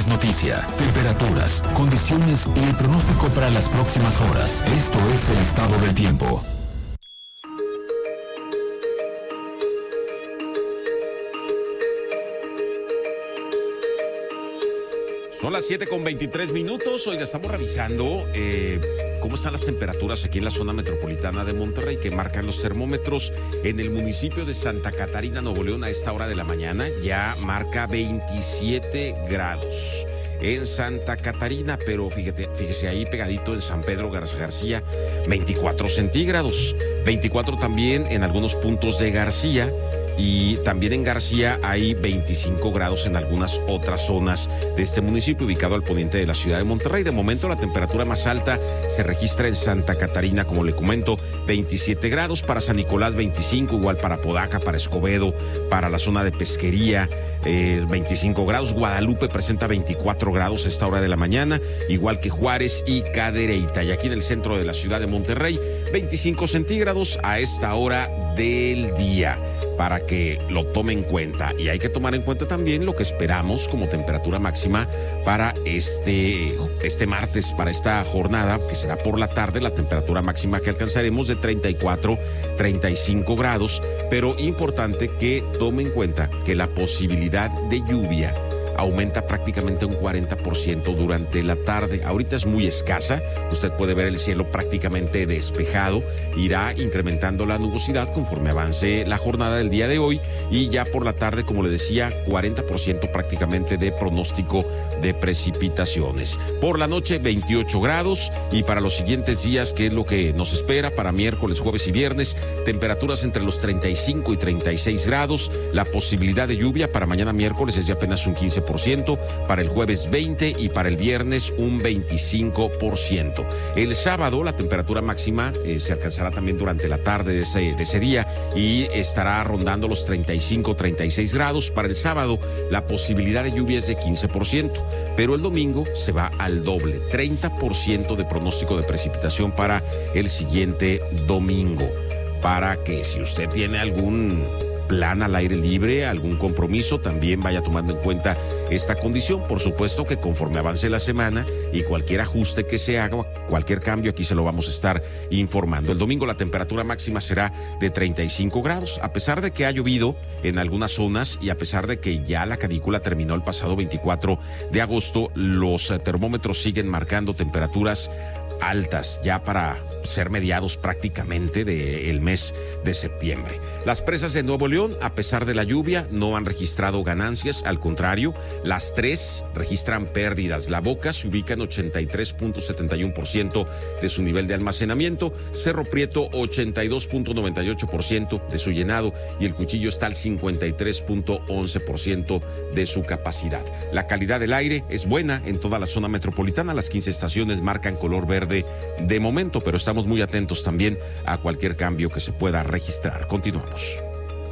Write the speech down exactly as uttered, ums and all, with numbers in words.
es noticia. Temperaturas, condiciones y el pronóstico para las próximas horas. Esto es el estado del tiempo. Son las siete con veintitrés minutos. Oiga, estamos revisando eh, cómo están las temperaturas aquí en la zona metropolitana de Monterrey, que marcan los termómetros en el municipio de Santa Catarina, Nuevo León. A esta hora de la mañana ya marca veintisiete grados en Santa Catarina, pero fíjate, fíjese ahí pegadito en San Pedro Garza García, veinticuatro centígrados, veinticuatro también en algunos puntos de García. Y también en García hay veinticinco grados en algunas otras zonas de este municipio, ubicado al poniente de la ciudad de Monterrey. De momento la temperatura más alta se registra en Santa Catarina, como le comento, veintisiete grados, para San Nicolás veinticinco, igual para Podaca, para Escobedo, para la zona de Pesquería, eh, veinticinco grados. Guadalupe presenta veinticuatro grados a esta hora de la mañana, igual que Juárez y Cadereyta. Y aquí en el centro de la ciudad de Monterrey, veinticinco centígrados a esta hora del día, para que lo tome en cuenta. Y hay que tomar en cuenta también lo que esperamos como temperatura máxima para este, este martes, para esta jornada, que será por la tarde. La temperatura máxima que alcanzaremos de treinta y cuatro, treinta y cinco grados, pero importante que tome en cuenta que la posibilidad de lluvia aumenta prácticamente un cuarenta por ciento durante la tarde. Ahorita es muy escasa, usted puede ver el cielo prácticamente despejado, irá incrementando la nubosidad conforme avance la jornada del día de hoy, y ya por la tarde, como le decía, cuarenta por ciento prácticamente de pronóstico de precipitaciones. Por la noche, veintiocho grados, y para los siguientes días, ¿qué es lo que nos espera? Para miércoles, jueves y viernes, temperaturas entre los treinta y cinco y treinta y seis grados. La posibilidad de lluvia para mañana miércoles es de apenas un quince por ciento, para el jueves veinte y para el viernes un veinticinco por ciento. El sábado la temperatura máxima eh, se alcanzará también durante la tarde de ese, de ese día, y estará rondando los treinta y cinco, treinta y seis grados. Para el sábado la posibilidad de lluvia es de quince por ciento, pero el domingo se va al doble, treinta por ciento de pronóstico de precipitación para el siguiente domingo, para que si usted tiene algún plan al aire libre, algún compromiso, también vaya tomando en cuenta esta condición. Por supuesto que conforme avance la semana y cualquier ajuste que se haga, cualquier cambio, aquí se lo vamos a estar informando. El domingo la temperatura máxima será de treinta y cinco grados, a pesar de que ha llovido en algunas zonas y a pesar de que ya la canícula terminó el pasado veinticuatro de agosto, los termómetros siguen marcando temperaturas altas ya para ser mediados prácticamente del mes de septiembre. Las presas de Nuevo León, a pesar de la lluvia, no han registrado ganancias, al contrario, las tres registran pérdidas. La Boca se ubica en ochenta y tres punto setenta y uno por ciento de su nivel de almacenamiento, Cerro Prieto ochenta y dos punto noventa y ocho por ciento de su llenado, y el Cuchillo está al cincuenta y tres punto once por ciento de su capacidad. La calidad del aire es buena en toda la zona metropolitana, las quince estaciones marcan color verde de momento, pero estamos muy atentos también a cualquier cambio que se pueda registrar. Continuamos.